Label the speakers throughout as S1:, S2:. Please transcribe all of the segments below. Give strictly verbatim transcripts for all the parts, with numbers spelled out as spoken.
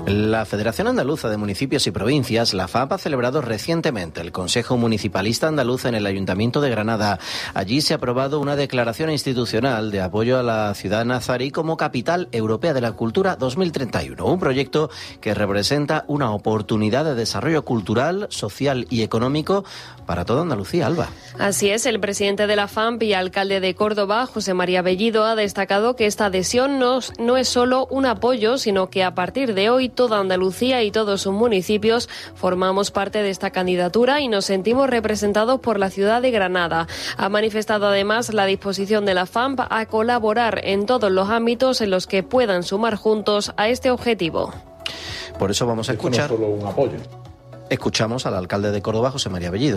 S1: La Federación Andaluza de Municipios y Provincias, la F A P, ha celebrado recientemente el Consejo Municipalista Andaluz en el Ayuntamiento de Granada. Allí se ha aprobado una declaración institucional de apoyo a la ciudad nazarí como Capital Europea de la Cultura dos mil treinta y uno, un proyecto que representa una oportunidad de desarrollo cultural, social y económico para toda Andalucía. Alba.
S2: Así es, el presidente de la F A M P y alcalde de Córdoba, José María Bellido, ha destacado que esta adhesión no, no es solo un apoyo, sino que a partir de hoy toda Andalucía y todos sus municipios formamos parte de esta candidatura y nos sentimos representados por la ciudad de Granada. Ha manifestado además la disposición de la F A M P a colaborar en todos los ámbitos en los que puedan sumar juntos a este objetivo.
S1: Por eso vamos a
S3: Esto
S1: escuchar...
S3: no es solo un apoyo.
S1: Escuchamos al alcalde de Córdoba, José María Bellido.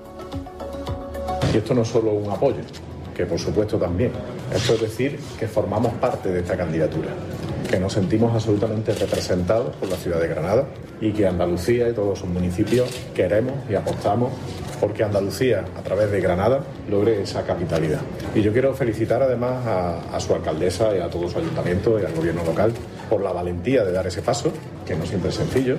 S3: Y esto no es solo un apoyo, que por supuesto también. Esto es decir que formamos parte de esta candidatura, que nos sentimos absolutamente representados por la ciudad de Granada y que Andalucía y todos sus municipios queremos y apostamos porque Andalucía, a través de Granada, logre esa capitalidad. Y yo quiero felicitar además a, a su alcaldesa y a todo su ayuntamiento y al gobierno local por la valentía de dar ese paso, que no siempre es sencillo.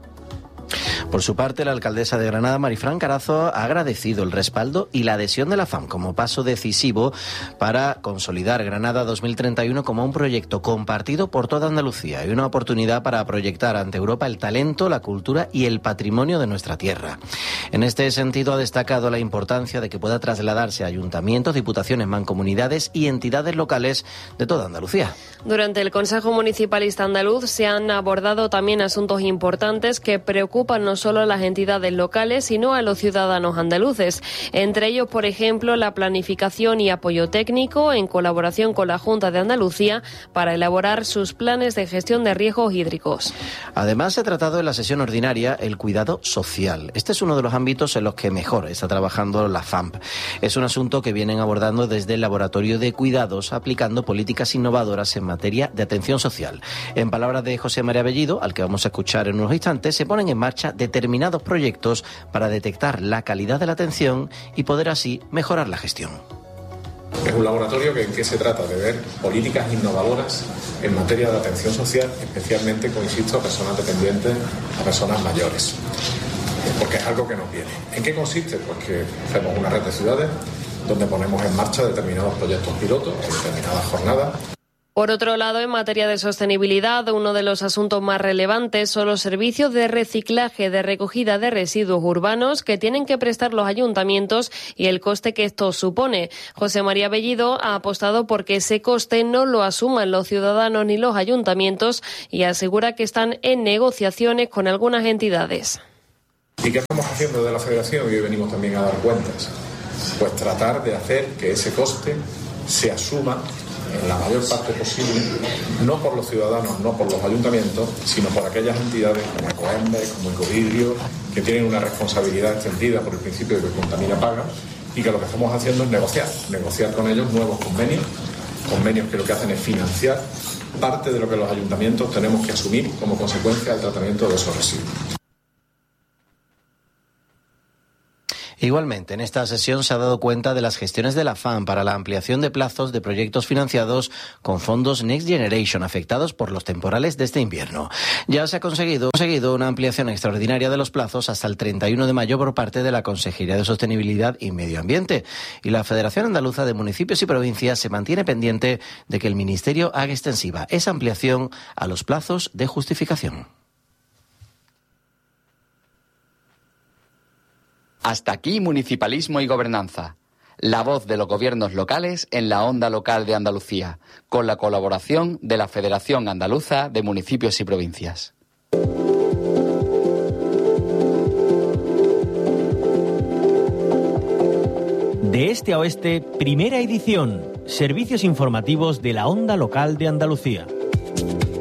S1: Por su parte, la alcaldesa de Granada, Marifran Carazo, ha agradecido el respaldo y la adhesión de la F A M como paso decisivo para consolidar Granada dos mil treinta y uno como un proyecto compartido por toda Andalucía y una oportunidad para proyectar ante Europa el talento, la cultura y el patrimonio de nuestra tierra. En este sentido, ha destacado la importancia de que pueda trasladarse a ayuntamientos, diputaciones, mancomunidades y entidades locales de toda Andalucía.
S2: Durante el Consejo Municipalista Andaluz se han abordado también asuntos importantes que preocupan no solo a las entidades locales, sino a los ciudadanos andaluces. Entre ellos, por ejemplo, la planificación y apoyo técnico en colaboración con la Junta de Andalucía para elaborar sus planes de gestión de riesgos hídricos.
S1: Además, se ha tratado en la sesión ordinaria el cuidado social. Este es uno de los ámbitos en los que mejor está trabajando la F A M P. Es un asunto que vienen abordando desde el Laboratorio de Cuidados, aplicando políticas innovadoras en materia de atención social. En palabras de José María Bellido, al que vamos a escuchar en unos instantes, se ponen en marcha determinados proyectos para detectar la calidad de la atención y poder así mejorar la gestión.
S3: Es un laboratorio que, en que se trata de ver políticas innovadoras en materia de atención social, especialmente, como insisto, a personas dependientes, a personas mayores, porque es algo que nos viene. ¿En qué consiste? Pues que hacemos una red de ciudades donde ponemos en marcha determinados proyectos pilotos en determinadas jornadas.
S2: Por otro lado, en materia de sostenibilidad, uno de los asuntos más relevantes son los servicios de reciclaje de recogida de residuos urbanos que tienen que prestar los ayuntamientos y el coste que esto supone. José María Bellido ha apostado por que ese coste no lo asuman los ciudadanos ni los ayuntamientos y asegura que están en negociaciones con algunas entidades.
S3: ¿Y qué estamos haciendo de la Federación? Y hoy venimos también a dar cuentas. Pues tratar de hacer que ese coste se asuma en la mayor parte posible, no por los ciudadanos, no por los ayuntamientos, sino por aquellas entidades como Ecoembes, como Ecovidrio, que tienen una responsabilidad extendida por el principio de que contamina paga, y que lo que estamos haciendo es negociar, negociar con ellos nuevos convenios, convenios que lo que hacen es financiar parte de lo que los ayuntamientos tenemos que asumir como consecuencia del tratamiento de esos residuos.
S1: Igualmente, en esta sesión se ha dado cuenta de las gestiones de la F A M para la ampliación de plazos de proyectos financiados con fondos Next Generation afectados por los temporales de este invierno. Ya se ha conseguido, conseguido una ampliación extraordinaria de los plazos hasta el treinta y uno de mayo por parte de la Consejería de Sostenibilidad y Medio Ambiente. Y la Federación Andaluza de Municipios y Provincias se mantiene pendiente de que el Ministerio haga extensiva esa ampliación a los plazos de justificación.
S4: Hasta aquí Municipalismo y Gobernanza, la voz de los gobiernos locales en la onda local de Andalucía, con la colaboración de la Federación Andaluza de Municipios y Provincias.
S5: De este a oeste, primera edición, servicios informativos de la onda local de Andalucía.